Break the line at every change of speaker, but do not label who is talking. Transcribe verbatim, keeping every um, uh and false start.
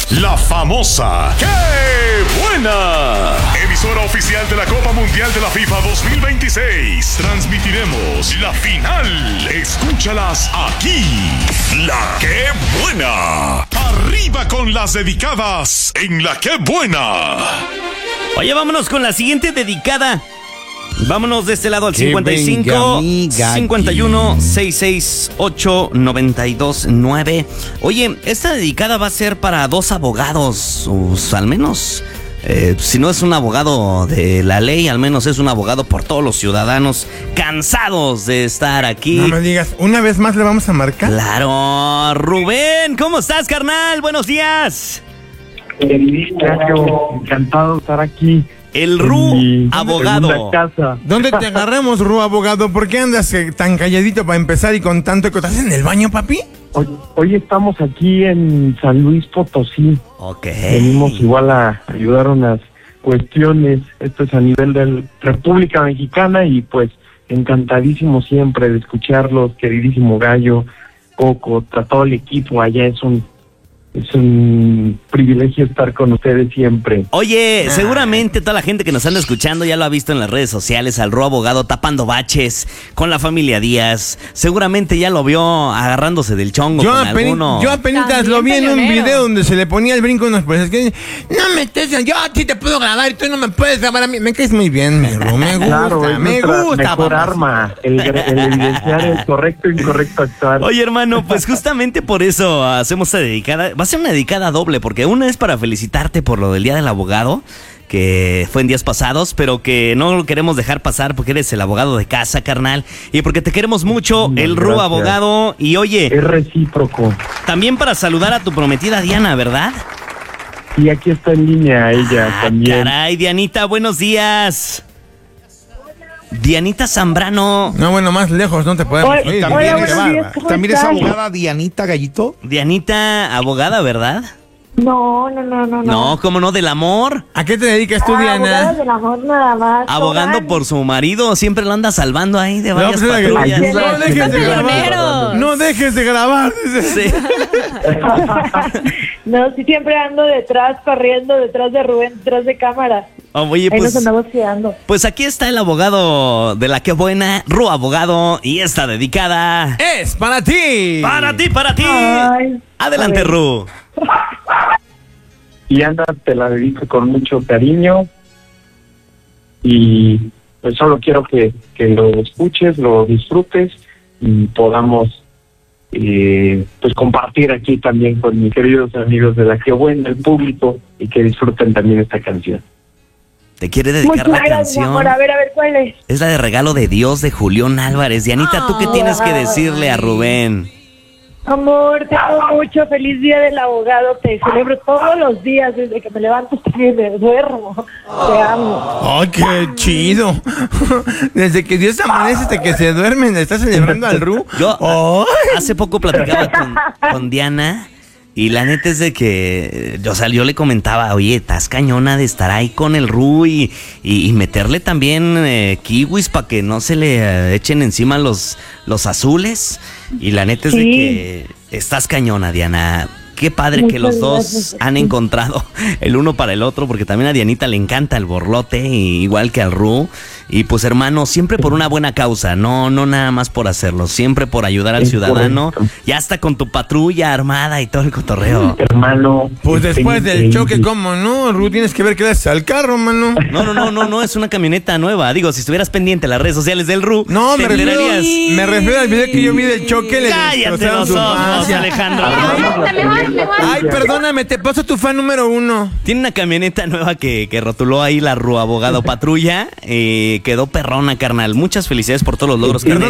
la famosa ¡Qué buena! Emisora oficial de la Copa Mundial de la FIFA dos mil veintiséis. Transmitiremos la final. Escúchalas aquí. La ¡Qué buena! Arriba con las dedicadas en la ¡Qué buena!
Oye, vámonos con la siguiente dedicada. Vámonos de este lado al cincuenta y cinco, cincuenta y uno, seiscientos sesenta y ocho, noventa y dos, nueve. Oye, esta dedicada va a ser para dos abogados, o al menos, eh, si no es un abogado de la ley, al menos es un abogado por todos los ciudadanos cansados de estar aquí.
No me digas, ¿una vez más le vamos a marcar?
Claro, Rubén, ¿cómo estás, carnal? Buenos días.
Gracias, encantado de estar aquí.
El Ru,
mi
abogado.
Casa.
¿Dónde te agarramos, Ru, abogado? ¿Por qué andas eh, tan calladito para empezar y con tanto eco? ¿Estás en el baño, papi?
Hoy, hoy estamos aquí en San Luis Potosí.
Ok.
Venimos igual a ayudar unas cuestiones. Esto es a nivel de República Mexicana y pues encantadísimo siempre de escucharlos, queridísimo Gallo, Coco, a todo el equipo allá. Es un Es un privilegio estar con ustedes siempre.
Oye, seguramente toda la gente que nos anda escuchando ya lo ha visto en las redes sociales, al Ru abogado tapando baches con la familia Díaz. Seguramente ya lo vio agarrándose del chongo
Yo,
con
apeni-
alguno.
yo apenas
También
lo vi en un
peleonero.
video donde se le ponía el brinco a unos pues que no me estés, yo a ti te puedo grabar y tú no me puedes grabar a mí. Me caes muy bien, mi Ru, me gusta,
Claro, es
me
nuestra
gusta.
mejor
papá.
arma, el, el evidenciar el correcto e incorrecto actuar.
Oye, hermano, pues justamente por eso hacemos esta dedicada. Va a ser una dedicada doble, porque una es para felicitarte por lo del Día del Abogado, que fue en días pasados, pero que no lo queremos dejar pasar porque eres el abogado de casa, carnal, y porque te queremos mucho,
Muchas
el Ru
gracias.
abogado. Y oye,
Es recíproco.
también para saludar a tu prometida Diana, ¿verdad?
Y aquí está en línea ella
Ah,
también.
caray, Dianita, buenos días. Dianita Zambrano.
No, bueno, más lejos no te podemos
Hola,
oír.
hola,
Qué
buenos
bárbaro.
días, ¿cómo
¿También es
están?
abogada Dianita Gallito?
Dianita, abogada, ¿verdad?
No, no, no, no.
No, ¿cómo no? ¿Del amor?
¿A qué te dedicas tú,
Ah,
Diana?
abogadas del amor nada más.
Abogando
Oigan,
por su marido, siempre lo anda salvando ahí de
No,
varias
pues,
patrullas.
no, no dejes de
Peleoneros.
grabar. No dejes de grabar.
Sí.
No, sí, siempre ando detrás, corriendo detrás de Rubén, detrás de cámara.
Oh, oye,
Ahí nos
pues,
andamos quedando.
pues aquí está el abogado de la que buena, Ru abogado, y esta dedicada
Es para ti.
para ti, para ti.
Ay,
Adelante,
a ver.
Ru.
Y Ana, te la dedico con mucho cariño. Y pues solo quiero que, que lo escuches, lo disfrutes y podamos eh, pues compartir aquí también con mis queridos amigos de la que buena, el público, y que disfruten también esta canción.
Te quiere dedicar
Muchas
la
gracias,
canción.
amor. A ver, a ver, ¿cuál es?
Es la de Regalo de Dios de Julián Álvarez. Dianita, ¿tú qué tienes que decirle a Rubén?
Amor, te amo mucho. Feliz día del abogado. Te celebro todos los días, desde que me levanto hasta que me duermo. Te amo.
¡Ay, qué chido! Desde que Dios amanece hasta que se duermen, ¿le estás celebrando al Ru?
Yo
¡Ay!
hace poco platicaba con, con Diana y la neta es de que, o sea, yo le comentaba, oye, estás cañona de estar ahí con el Ru y, y, y meterle también eh, kiwis para que no se le eh, echen encima los, los azules. Y la neta es de
Sí.
que estás cañona, Diana. Qué padre que
Muchas
los dos
gracias.
han encontrado el uno para el otro, porque también a Dianita le encanta el borlote, y igual que al Ru. Y pues, hermano, siempre por una buena causa, no no nada más por hacerlo, siempre por ayudar al
Es
ciudadano,
correcto.
ya hasta con tu patrulla armada y todo el cotorreo.
Hermano.
Pues
está
después del
increíble.
choque, ¿cómo no? Ru, tienes que ver qué le haces al carro, mano.
No, no, no, no, no, es una camioneta nueva. Digo, si estuvieras pendiente de las redes sociales del Ru,
No,
te
me refiero,
enterarías.
me refiero al video que yo vi del choque. Le
Cállate
destrozaron
los
su
ojos,
fascia.
Alejandro.
Ay, perdóname, te paso tu fan número uno.
Tiene una camioneta nueva que, que rotuló ahí la Ru Abogado Patrulla. Eh, quedó perrona, carnal. Muchas felicidades por todos los logros que han